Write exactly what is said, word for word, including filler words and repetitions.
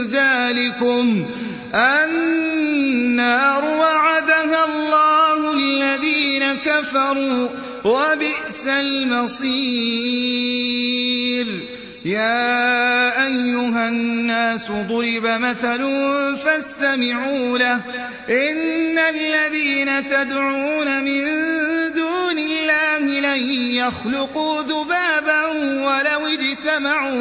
ذلكم النار وعدها الله الذين كفروا وبئس المصير. يا أيها الناس ضرب مثل فاستمعوا له إن الذين تدعون من دون الله لن يخلقوا ذبابا ولو اجتمعوا